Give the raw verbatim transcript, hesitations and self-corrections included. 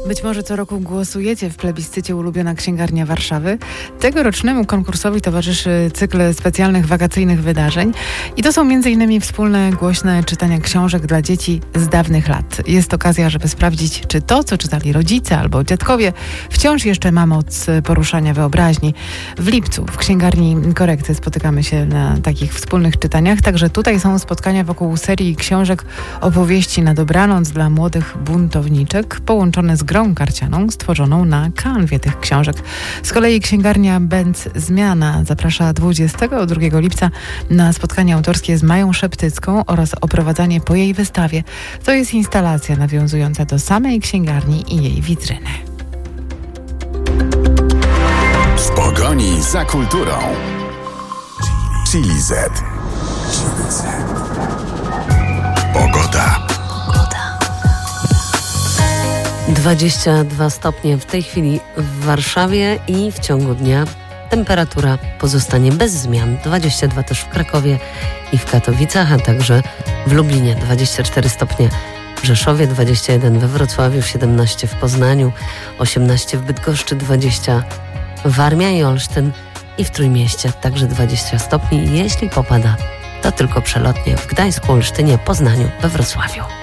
Być może co roku głosujecie w plebiscycie Ulubiona Księgarnia Warszawy. Tegorocznemu konkursowi towarzyszy cykl specjalnych wakacyjnych wydarzeń i to są między innymi wspólne głośne czytania książek dla dzieci z dawnych lat. Jest okazja, żeby sprawdzić, czy to, co czytali rodzice albo dziadkowie, wciąż jeszcze ma moc poruszania wyobraźni. W lipcu w Księgarni Korekty spotykamy się na takich wspólnych czytaniach. Także tutaj są spotkania wokół serii książek opowieści na dobranoc dla młodych buntowniczek, połączone z grą karcianą stworzoną na kanwie tych książek. Z kolei księgarnia Benz Zmiana zaprasza dwudziestego drugiego lipca na spotkanie autorskie z Mają Szeptycką oraz oprowadzanie po jej wystawie. To jest instalacja nawiązująca do samej księgarni i jej witryny. W pogoni za kulturą. Chili Z. Pogoda. dwadzieścia dwa stopnie w tej chwili w Warszawie i w ciągu dnia temperatura pozostanie bez zmian. dwadzieścia dwa też w Krakowie i w Katowicach, a także w Lublinie. dwadzieścia cztery stopnie w Rzeszowie, dwadzieścia jeden we Wrocławiu, siedemnaście w Poznaniu, osiemnaście w Bydgoszczy, dwadzieścia Warmia i Olsztyn i w Trójmieście także dwadzieścia stopni. Jeśli popada, to tylko przelotnie w Gdańsku, Olsztynie, Poznaniu, we Wrocławiu.